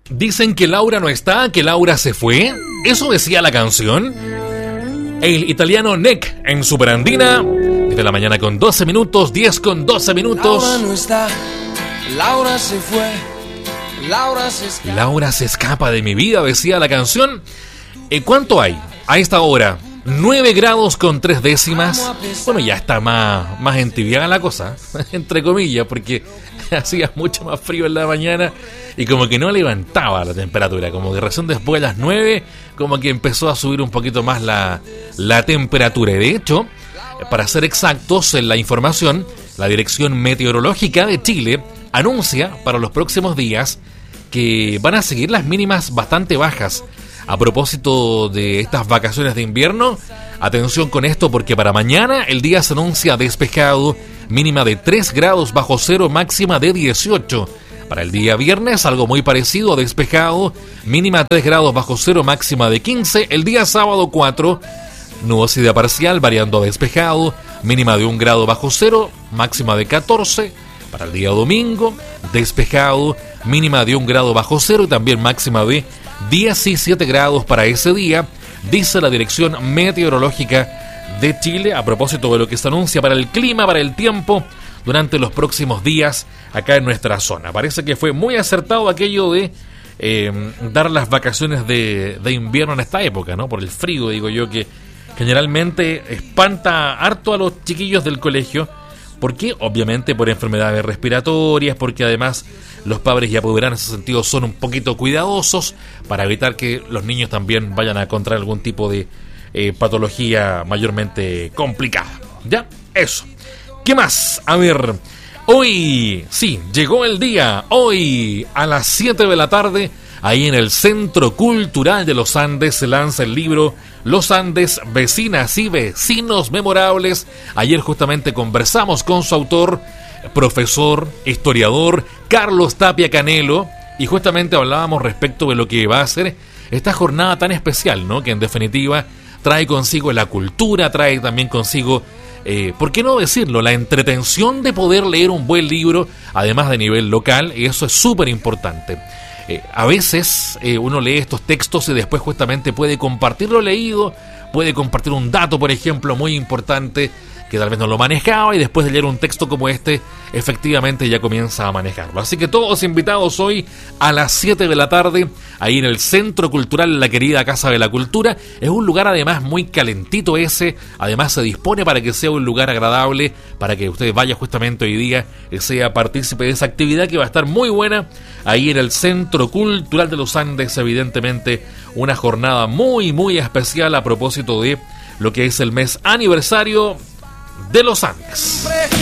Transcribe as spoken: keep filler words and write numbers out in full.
Dicen que Laura no está, que Laura se fue. ¿Eso decía la canción? El italiano Nick en Superandina. Desde la mañana con doce minutos, diez con doce minutos. Laura no está, Laura se fue, Laura se escapa. Laura se escapa de mi vida, decía la canción. ¿Y cuánto hay a esta hora? nueve grados con tres décimas. Bueno, ya está más, más entibiada la cosa, entre comillas, porque hacía mucho más frío en la mañana y como que no levantaba la temperatura, como que recién después de las nueve como que empezó a subir un poquito más la, la temperatura. Y de hecho, para ser exactos en la información, la Dirección Meteorológica de Chile anuncia para los próximos días que van a seguir las mínimas bastante bajas. A propósito de estas vacaciones de invierno, atención con esto porque para mañana el día se anuncia despejado, mínima de tres grados bajo cero, máxima de dieciocho. Para el día viernes algo muy parecido a despejado, mínima tres grados bajo cero, máxima de quince. El día sábado cuatro, nubosidad parcial variando a despejado, mínima de un grado bajo cero, máxima de catorce. Para el día domingo, despejado, mínima de un grado bajo cero y también máxima de diecisiete grados para ese día, dice la Dirección Meteorológica de Chile a propósito de lo que se anuncia para el clima, para el tiempo durante los próximos días acá en nuestra zona. Parece que fue muy acertado aquello de eh, dar las vacaciones de, de invierno en esta época, ¿no? Por el frío, digo yo, que generalmente espanta harto a los chiquillos del colegio. ¿Por qué? Obviamente por enfermedades respiratorias, porque además los padres ya podrán en ese sentido son un poquito cuidadosos para evitar que los niños también vayan a contraer algún tipo de eh, patología mayormente complicada. ¿Ya? Eso. ¿Qué más? A ver, hoy, sí, llegó el día, hoy a las siete de la tarde, ahí en el Centro Cultural de los Andes se lanza el libro Los Andes, Vecinas y Vecinos Memorables. Ayer justamente conversamos con su autor, profesor, historiador, Carlos Tapia Canelo, y justamente hablábamos respecto de lo que va a ser esta jornada tan especial, ¿no? Que en definitiva trae consigo la cultura, trae también consigo, eh, ¿por qué no decirlo?, la entretención de poder leer un buen libro, además de nivel local, y eso es súper importante. Eh, a veces eh, uno lee estos textos y después justamente puede compartir lo leído, puede compartir un dato, por ejemplo, muy importante que tal vez no lo manejaba y después de leer un texto como este, efectivamente ya comienza a manejarlo. Así que todos invitados hoy a las siete de la tarde, ahí en el Centro Cultural, la querida Casa de la Cultura. Es un lugar además muy calentito ese, además se dispone para que sea un lugar agradable, para que usted vaya justamente hoy día, sea partícipe de esa actividad que va a estar muy buena, ahí en el Centro Cultural de los Andes, evidentemente una jornada muy muy especial a propósito de lo que es el mes aniversario de los Andes.